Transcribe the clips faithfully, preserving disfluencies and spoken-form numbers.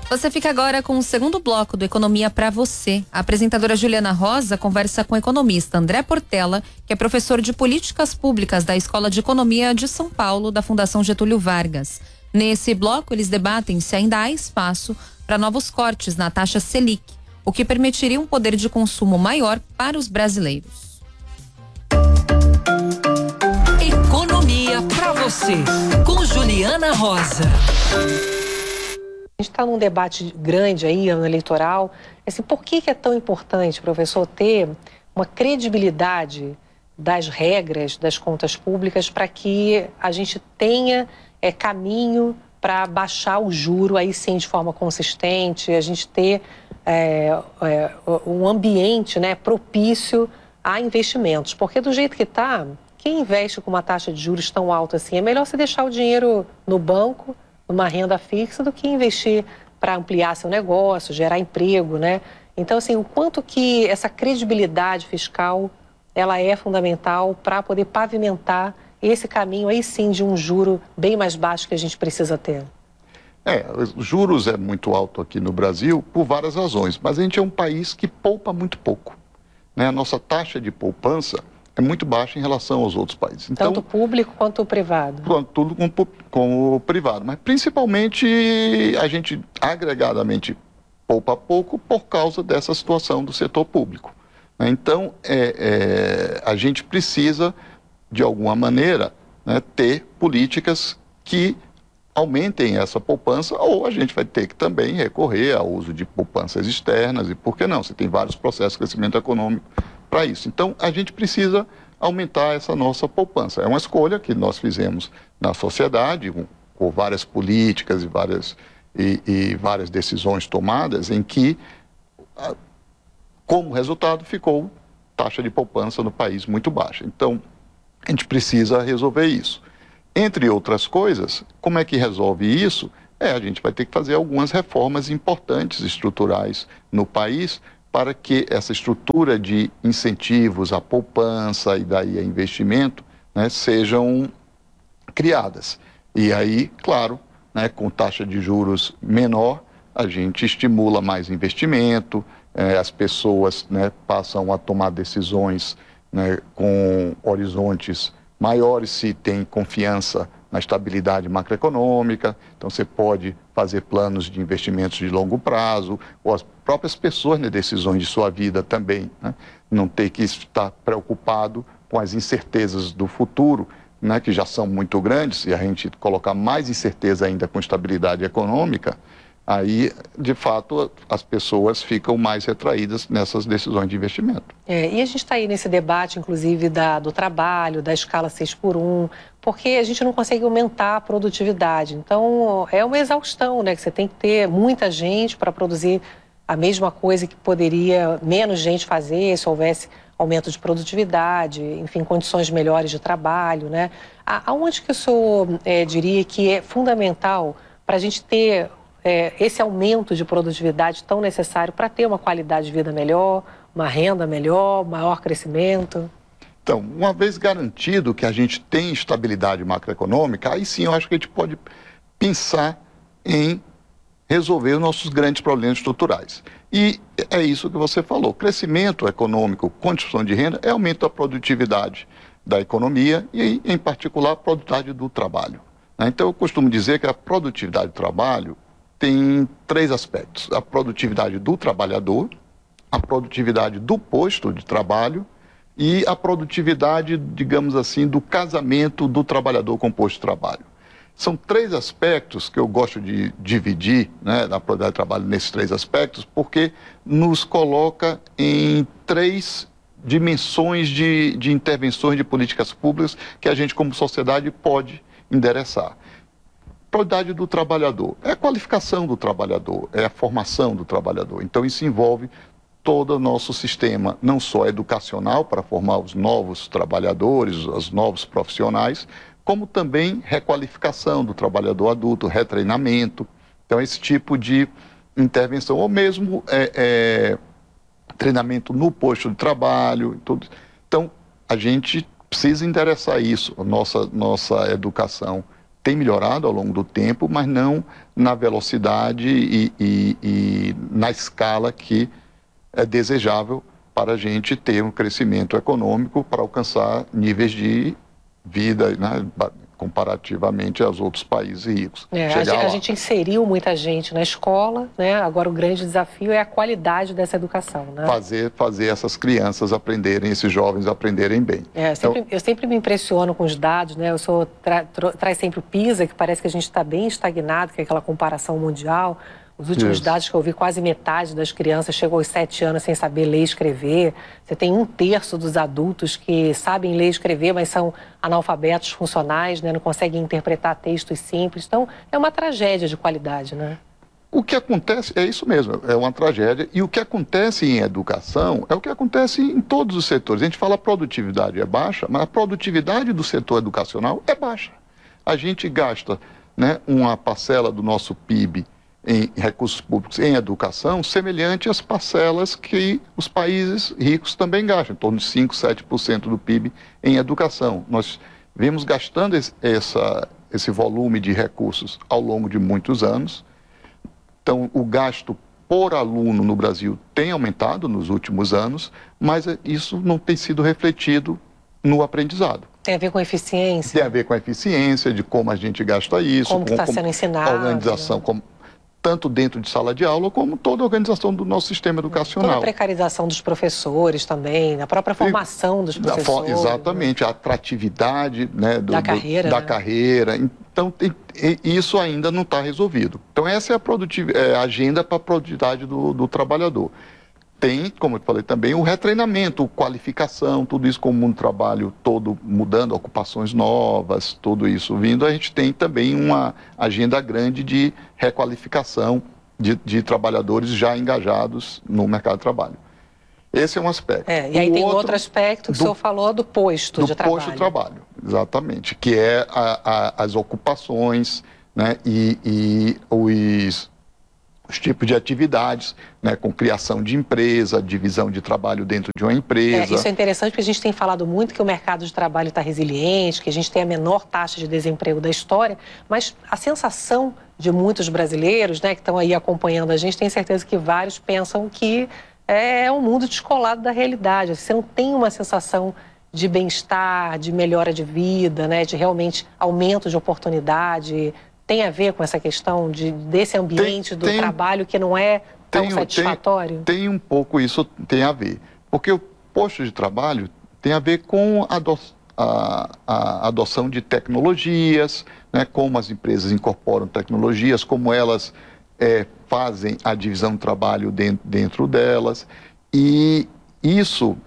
Você fica agora com o segundo bloco do Economia para Você. A apresentadora Juliana Rosa conversa com o economista André Portela, que é professor de Políticas Públicas da Escola de Economia de São Paulo, da Fundação Getúlio Vargas. Nesse bloco, eles debatem se ainda há espaço para novos cortes na taxa Selic, o que permitiria um poder de consumo maior para os brasileiros. Economia para Você, com Juliana Rosa. A gente está num debate grande aí, ano eleitoral. Assim, por que que é tão importante, professor, ter uma credibilidade das regras das contas públicas para que a gente tenha é, caminho para baixar o juro aí sim de forma consistente, a gente ter é, é, um ambiente, né, propício a investimentos? Porque do jeito que está, quem investe com uma taxa de juros tão alta assim, é melhor você deixar o dinheiro no banco, numa renda fixa, do que investir para ampliar seu negócio, gerar emprego, né? Então, assim, o quanto que essa credibilidade fiscal, ela é fundamental para poder pavimentar esse caminho aí sim de um juro bem mais baixo que a gente precisa ter. É, os juros é muito alto aqui no Brasil por várias razões, mas a gente é um país que poupa muito pouco, né? A nossa taxa de poupança é muito baixa em relação aos outros países. Então, tanto público quanto o privado. Quanto tudo com, com o privado. Mas principalmente a gente agregadamente poupa pouco por causa dessa situação do setor público. Então, é, é, a gente precisa, de alguma maneira, né, ter políticas que aumentem essa poupança, ou a gente vai ter que também recorrer ao uso de poupanças externas, e por que não? Você tem vários processos de crescimento econômico para isso. Então, a gente precisa aumentar essa nossa poupança. É uma escolha que nós fizemos na sociedade, com, com várias políticas e várias, e, e várias decisões tomadas, em que, como resultado, ficou taxa de poupança no país muito baixa. Então, a gente precisa resolver isso. Entre outras coisas, como é que resolve isso? É, a gente vai ter que fazer algumas reformas importantes, estruturais, no país, para que essa estrutura de incentivos à poupança e daí a investimento, né, sejam criadas. E aí, claro, né, com taxa de juros menor, a gente estimula mais investimento, eh, as pessoas, né, passam a tomar decisões, né, com horizontes maiores, se tem confiança na estabilidade macroeconômica. Então você pode fazer planos de investimentos de longo prazo, ou as próprias pessoas nas, né, decisões de sua vida também, né? Não ter que estar preocupado com as incertezas do futuro, né, que já são muito grandes, e a gente colocar mais incerteza ainda com estabilidade econômica, aí, de fato, as pessoas ficam mais retraídas nessas decisões de investimento. É, e a gente está aí nesse debate, inclusive, da, do trabalho, da escala seis por um, porque a gente não consegue aumentar a produtividade. Então, é uma exaustão, né? Que você tem que ter muita gente para produzir a mesma coisa que poderia menos gente fazer se houvesse aumento de produtividade, enfim, condições melhores de trabalho, né? Aonde que o senhor é, diria que é fundamental para a gente ter É, esse aumento de produtividade tão necessário para ter uma qualidade de vida melhor, uma renda melhor, maior crescimento? Então, uma vez garantido que a gente tem estabilidade macroeconômica, aí sim eu acho que a gente pode pensar em resolver os nossos grandes problemas estruturais. E é isso que você falou, crescimento econômico, construção de renda, é aumento da produtividade da economia e, em particular, a produtividade do trabalho. Então, eu costumo dizer que a produtividade do trabalho tem três aspectos: a produtividade do trabalhador, a produtividade do posto de trabalho e a produtividade, digamos assim, do casamento do trabalhador com o posto de trabalho. São três aspectos que eu gosto de dividir, né, na produtividade do trabalho nesses três aspectos, porque nos coloca em três dimensões de, de intervenções de políticas públicas que a gente, como sociedade, pode endereçar. Produtividade do trabalhador é a qualificação do trabalhador, é a formação do trabalhador. Então, isso envolve todo o nosso sistema, não só educacional, para formar os novos trabalhadores, os novos profissionais, como também requalificação do trabalhador adulto, retreinamento. Então, esse tipo de intervenção, ou mesmo é, é, treinamento no posto de trabalho. Tudo. Então, a gente precisa endereçar isso, a nossa, nossa educação tem melhorado ao longo do tempo, mas não na velocidade e, e, e na escala que é desejável para a gente ter um crescimento econômico para alcançar níveis de vida, né, comparativamente aos outros países ricos. É, a, gente, a gente inseriu muita gente na escola, né? Agora o grande desafio é a qualidade dessa educação, né? Fazer, fazer essas crianças aprenderem, esses jovens aprenderem bem. É, eu, sempre, então, eu sempre me impressiono com os dados, né? Eu sou, tra, tra, traz sempre o PISA, que parece que a gente está bem estagnado, que é aquela comparação mundial. Os últimos Isso. dados que eu vi, quase metade das crianças chegou aos sete anos sem saber ler e escrever. Você tem um terço dos adultos que sabem ler e escrever, mas são analfabetos funcionais, né? Não conseguem interpretar textos simples. Então, é uma tragédia de qualidade, né? O que acontece, é isso mesmo, é uma tragédia. E o que acontece em educação é o que acontece em todos os setores. A gente fala a produtividade é baixa, mas a produtividade do setor educacional é baixa. A gente gasta, né, uma parcela do nosso P I B em recursos públicos em educação, semelhante às parcelas que os países ricos também gastam, em torno de cinco, sete por cento do P I B em educação. Nós vemos gastando esse, essa, esse volume de recursos ao longo de muitos anos. Então, o gasto por aluno no Brasil tem aumentado nos últimos anos, mas isso não tem sido refletido no aprendizado. Tem a ver com eficiência? Tem a ver com a eficiência, de como a gente gasta isso. Como que está sendo ensinado. A organização, né? como, tanto dentro de sala de aula, como toda a organização do nosso sistema educacional. Toda a precarização dos professores também, a própria formação dos professores. Exatamente, né? a atratividade, né, do, da carreira. Do, da né? carreira. Então, tem, isso ainda não está resolvido. Então, essa é a, é a agenda para a produtividade do, do trabalhador. Tem, como eu falei também, o retreinamento, qualificação, tudo isso com o mundo do trabalho todo mudando, ocupações novas, tudo isso vindo. A gente tem também uma agenda grande de requalificação de, de trabalhadores já engajados no mercado de trabalho. Esse é um aspecto. É, e aí o tem outro, outro aspecto que do, o senhor falou do posto do de trabalho. Do posto de trabalho, exatamente, que é a, a, as ocupações, né, e, e os... os tipos de atividades, né, com criação de empresa, divisão de trabalho dentro de uma empresa. É, isso é interessante porque a gente tem falado muito que o mercado de trabalho está resiliente, que a gente tem a menor taxa de desemprego da história, mas a sensação de muitos brasileiros, né, que estão aí acompanhando a gente, tem certeza que vários pensam que é um mundo descolado da realidade. Você não tem uma sensação de bem-estar, de melhora de vida, né, de realmente aumento de oportunidade. Tem a ver com essa questão de, desse ambiente tem, do tem, trabalho que não é tão tem, satisfatório? Tem, tem um pouco isso, tem a ver. Porque o posto de trabalho tem a ver com a, ado, a, a adoção de tecnologias, né, como as empresas incorporam tecnologias, como elas é, fazem a divisão do trabalho dentro, dentro delas. E isso,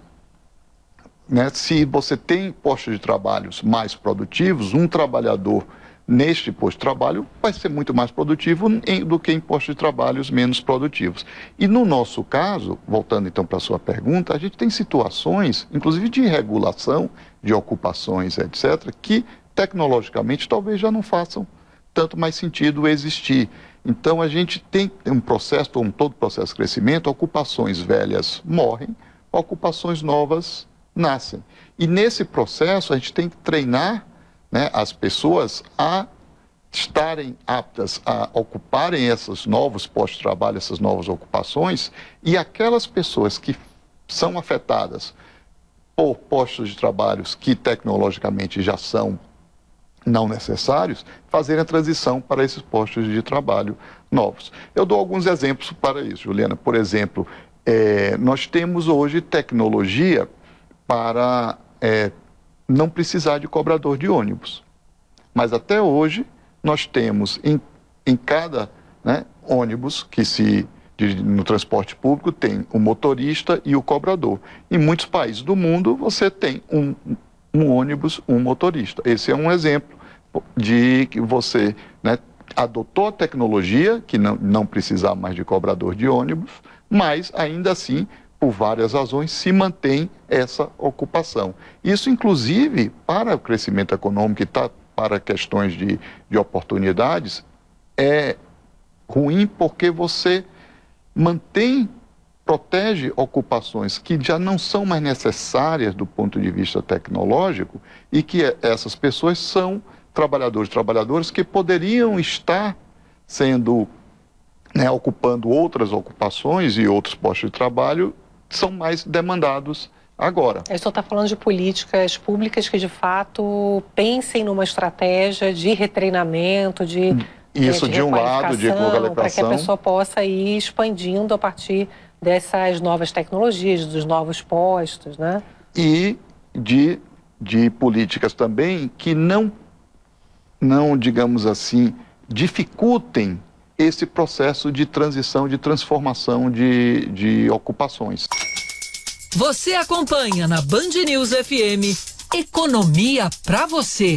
né, se você tem postos de trabalhos mais produtivos, um trabalhador neste posto de trabalho vai ser muito mais produtivo em, do que em postos de trabalhos menos produtivos. E no nosso caso, voltando então para a sua pergunta, a gente tem situações, inclusive de regulação de ocupações, etcétera, que tecnologicamente talvez já não façam tanto mais sentido existir. Então a gente tem um processo, um todo processo de crescimento, ocupações velhas morrem, ocupações novas nascem. E nesse processo a gente tem que treinar, né, as pessoas a estarem aptas a ocuparem esses novos postos de trabalho, essas novas ocupações, e aquelas pessoas que são afetadas por postos de trabalho que tecnologicamente já são não necessários, fazerem a transição para esses postos de trabalho novos. Eu dou alguns exemplos para isso, Juliana. Por exemplo, é, nós temos hoje tecnologia para é, não precisar de cobrador de ônibus. Mas até hoje nós temos em, em cada, né, ônibus que se de, no transporte público tem o motorista e o cobrador. Em muitos países do mundo você tem um, um ônibus, um motorista. Esse é um exemplo de que você, né, adotou a tecnologia, que não, não precisar mais de cobrador de ônibus, mas ainda assim, por várias razões, se mantém essa ocupação. Isso, inclusive, para o crescimento econômico e tá, para questões de, de oportunidades, é ruim porque você mantém, protege ocupações que já não são mais necessárias do ponto de vista tecnológico e que essas pessoas são trabalhadores e trabalhadoras que poderiam estar sendo, né, ocupando outras ocupações e outros postos de trabalho, são mais demandados agora. O senhor está falando de políticas públicas que, de fato, pensem numa estratégia de retreinamento, de Isso, é, de, de um lado, de equalificação, para que a pessoa possa ir expandindo a partir dessas novas tecnologias, dos novos postos, né? E de, de políticas também que não, não, digamos assim, dificultem esse processo de transição, de transformação de, de ocupações. Você acompanha na Band News F M Economia pra você.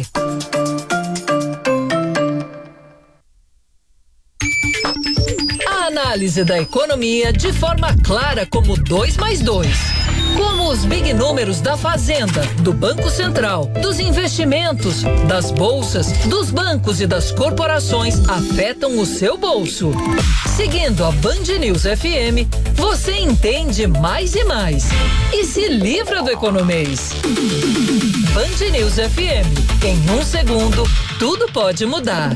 A análise da economia de forma clara como dois mais dois. Como os big números da Fazenda, do Banco Central, dos investimentos, das bolsas, dos bancos e das corporações afetam o seu bolso. Seguindo a Band News F M, você entende mais e mais e se livra do economês. Band News F M. Em um segundo, tudo pode mudar.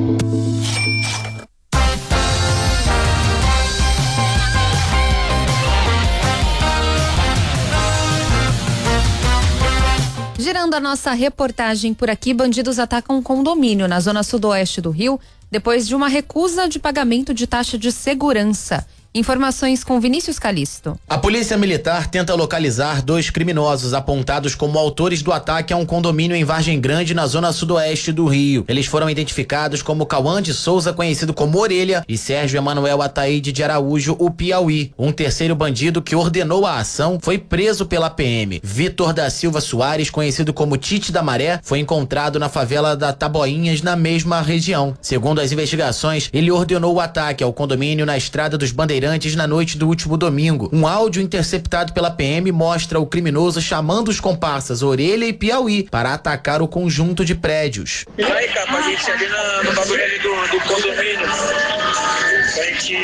Girando a nossa reportagem por aqui, bandidos atacam um condomínio na zona sudoeste do Rio depois de uma recusa de pagamento de taxa de segurança. Informações com Vinícius Calisto. A polícia militar tenta localizar dois criminosos apontados como autores do ataque a um condomínio em Vargem Grande, na zona sudoeste do Rio. Eles foram identificados como Cauã de Souza, conhecido como Orelha, e Sérgio Emanuel Ataíde de Araújo, o Piauí. Um terceiro bandido que ordenou a ação foi preso pela P M. Vitor da Silva Soares, conhecido como Tite da Maré, foi encontrado na favela da Taboinhas, na mesma região. Segundo as investigações, ele ordenou o ataque ao condomínio na Estrada dos Bandeirantes na noite do último domingo. Um áudio interceptado pela P M mostra o criminoso chamando os comparsas Orelha e Piauí para atacar o conjunto de prédios. E aí, capa, a gente ali no, no bagulho ali do, do condomínio, a gente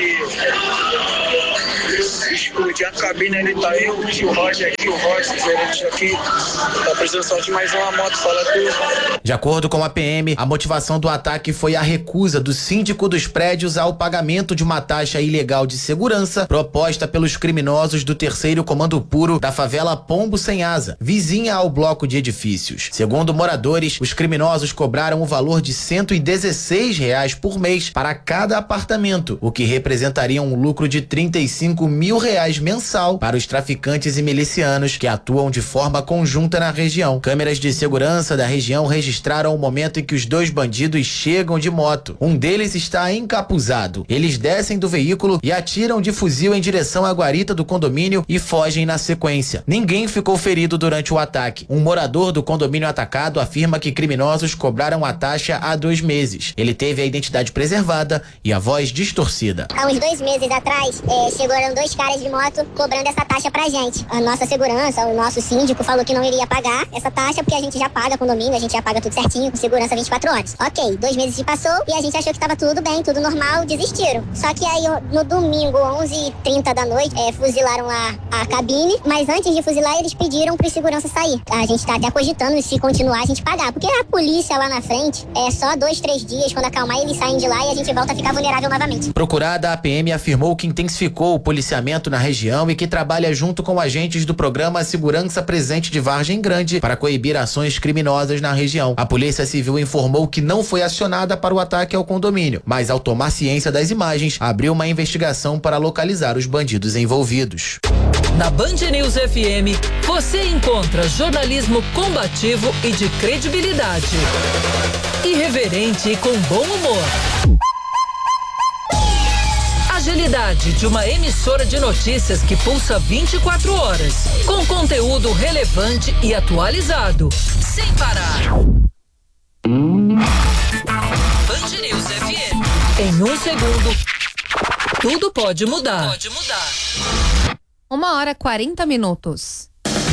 explodir a cabine ali, tá eu, o tio Roger aqui, o Roger, o gerente aqui, tá precisando só de mais uma moto, fala tudo. De acordo com a P M, a motivação do ataque foi a recusa do síndico dos prédios ao pagamento de uma taxa ilegal de segurança proposta pelos criminosos do terceiro Comando Puro da favela Pombo Sem Asa, vizinha ao bloco de edifícios. Segundo moradores, os criminosos cobraram o valor de cento e dezesseis reais por mês para cada apartamento, o que representaria um lucro de trinta e cinco mil reais mensal para os traficantes e milicianos que atuam de forma conjunta na região. Câmeras de segurança da região registraram o momento em que os dois bandidos chegam de moto. Um deles está encapuzado. Eles descem do veículo e atiram de fuzil em direção à guarita do condomínio e fogem na sequência. Ninguém ficou ferido durante o ataque. Um morador do condomínio atacado afirma que criminosos cobraram a taxa há dois meses. Ele teve a identidade preservada e a voz distorcida. Há uns dois meses atrás, é, chegaram dois caras de moto cobrando essa taxa pra gente. A nossa segurança, o nosso síndico falou que não iria pagar essa taxa porque a gente já paga condomínio, a gente já paga tudo certinho, com segurança vinte e quatro horas. Ok, dois meses se passou e a gente achou que tava tudo bem, tudo normal, desistiram. Só que aí no domingo, onze e trinta da noite, é, fuzilaram a, a cabine, mas antes de fuzilar eles pediram pro segurança sair. A gente tá até cogitando se continuar a gente pagar, porque a polícia lá na frente é só dois, três dias, quando acalmar eles saem de lá e a gente volta a ficar vulnerável novamente. Procurada, a P M afirmou que intensificou o policiamento na região e que trabalha junto com agentes do programa Segurança Presente de Vargem Grande para coibir ações criminosas na região. A Polícia Civil informou que não foi acionada para o ataque ao condomínio, mas ao tomar ciência das imagens, abriu uma investigação para localizar os bandidos envolvidos. Na Band News F M, você encontra jornalismo combativo e de credibilidade. Irreverente e com bom humor. Agilidade de uma emissora de notícias que pulsa vinte e quatro horas, com conteúdo relevante e atualizado, sem parar. Band News F M. Em um segundo, tudo pode mudar. Pode mudar. Uma hora e quarenta minutos.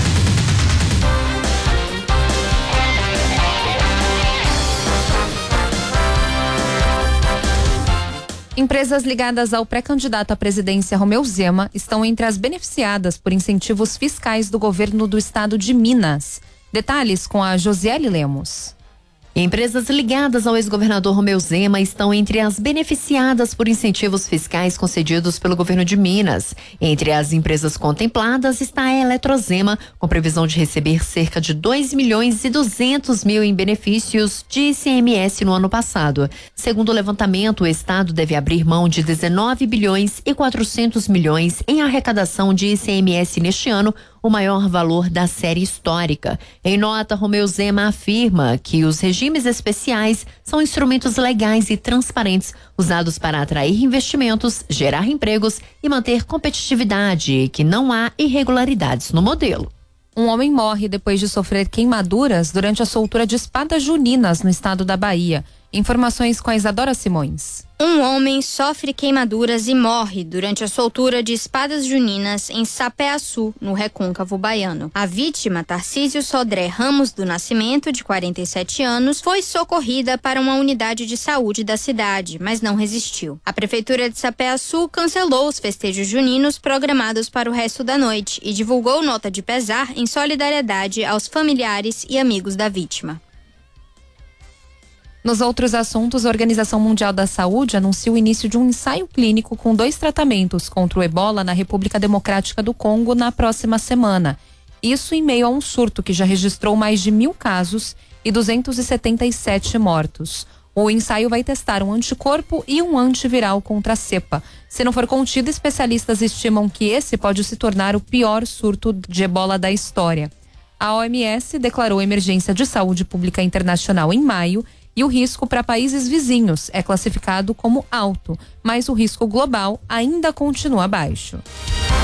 Empresas ligadas ao pré-candidato à presidência Romeu Zema estão entre as beneficiadas por incentivos fiscais do governo do estado de Minas. Detalhes com a Josiele Lemos. Empresas ligadas ao ex-governador Romeu Zema estão entre as beneficiadas por incentivos fiscais concedidos pelo governo de Minas. Entre as empresas contempladas está a Eletrozema, com previsão de receber cerca de dois milhões e duzentos mil em benefícios de I C M S no ano passado. Segundo o levantamento, o Estado deve abrir mão de dezenove bilhões e quatrocentos milhões em arrecadação de I C M S neste ano, o maior valor da série histórica. Em nota, Romeu Zema afirma que os regimes especiais são instrumentos legais e transparentes usados para atrair investimentos, gerar empregos e manter competitividade e que não há irregularidades no modelo. Um homem morre depois de sofrer queimaduras durante a soltura de espadas juninas no estado da Bahia. Informações com a Isadora Simões. Um homem sofre queimaduras e morre durante a soltura de espadas juninas em Sapé-Açu, no Recôncavo Baiano. A vítima, Tarcísio Sodré Ramos do Nascimento, de quarenta e sete anos, foi socorrida para uma unidade de saúde da cidade, mas não resistiu. A Prefeitura de Sapé-Açu cancelou os festejos juninos programados para o resto da noite e divulgou nota de pesar em solidariedade aos familiares e amigos da vítima. Nos outros assuntos, a Organização Mundial da Saúde anuncia o início de um ensaio clínico com dois tratamentos contra o ebola na República Democrática do Congo na próxima semana. Isso em meio a um surto que já registrou mais de mil casos e duzentos e setenta e sete mortos. O ensaio vai testar um anticorpo e um antiviral contra a cepa. Se não for contido, especialistas estimam que esse pode se tornar o pior surto de ebola da história. A O M S declarou emergência de saúde pública internacional em maio e o risco para países vizinhos é classificado como alto, mas o risco global ainda continua baixo.